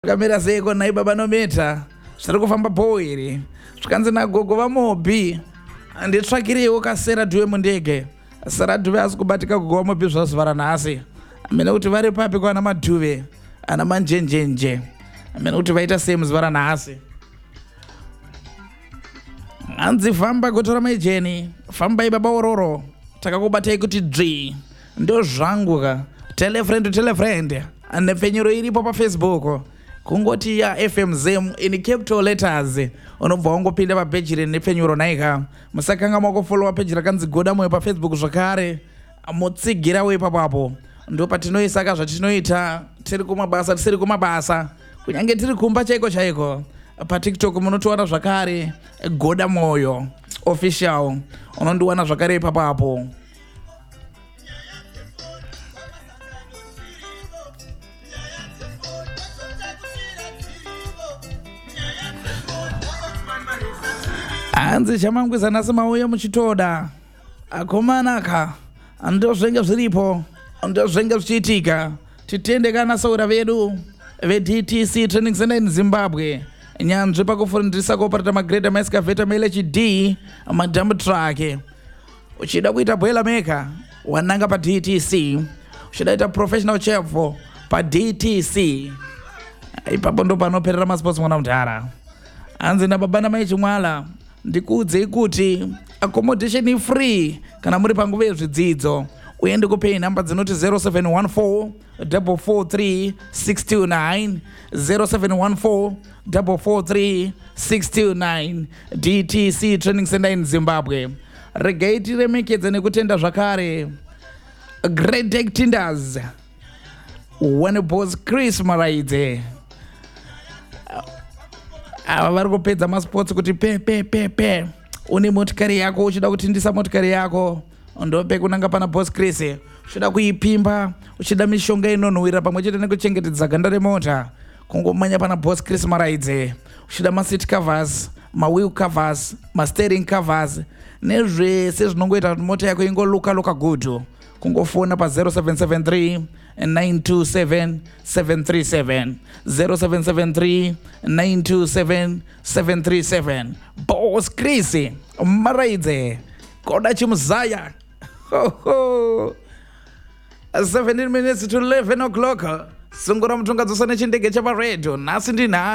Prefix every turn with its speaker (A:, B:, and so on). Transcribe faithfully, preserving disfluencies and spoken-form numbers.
A: Kamera zeko na ibaba nometa zviri kufamba poiri zvikanzi nagogo vamobi handitsvakirewo kasera dhuve mundege sara dhuve asi kubatika gogo vamobi zvazivara nhasi amene kuti vari papi kwana madhuve ana manjenjenje amene kuti vaita sei muzivara nhasi hanzi famba gotora maijeni fambai baba ororo takakubatai kuti dzvi ndo zvangu ka telefriend to telefriend nepfenyuro iripo pafacebook kungoti ya F M Zim in capital letters unobva wangopinda pabhejiri nepfenyuro naika musakanga makofollowa peji rakanzi goda moyo pafacebook zvakare mutsigira ipapo ndo patinoisaka zvatinoita tiri kumabasa tisiri kumabasa kunyange tiri kumba chaiko chaiko patiktok munotiwana zvakare goda moyo official unondiwana zvakare ipapo. Hanzi chamangwiza nasi mauya muchitoda akomanaka ndo zvenga zviripo ndo zvenga zvichiitika titende kana saura vedu ve D T C Training Center in Zimbabwe nyanzvi pakufundisa kuoperata magreda maescavator mail H D madump truck uchida kuita boiler maker wananga pa D T C uchida kuita professional chef pa D T C ipapo ndo panoperera masports mwana mudhara hanzi nababa namai chimwala ndikuudze kuti accommodation is free kana muri panguva yezvidzidzo uye ndikupei namba dzinoti zero seven one four four four three six two nine zero seven one four four four three six two nine D T C Training Center in Zimbabwe. Regai tiremekedze nekutenda zvakare Great Deck Tinders when boss Chris Maraidze ava vari kupedza masports kuti pe pe pe pe une motikari yako uchida kutindisa motikari yako ndope kunanga pana boss Chris uchida kuipimba uchida mishonga inonhuhwira pamwe chete nekuchengetedza ganda remota kungomanya pana boss Chris Maraidze uchida maseat covers mawheel covers masteering covers nezvese zvinongoita kuti mota yako ingoluka luka good kungofona pa zero seven seven three nine two seven seven three seven zero seven seven three nine two seven seven three seven Boss Chris Maraidze koda chimuzaya ho ho seventeen minutes to eleven o'clock sungura mtunga dzosane chindege chapa radio nasi ndina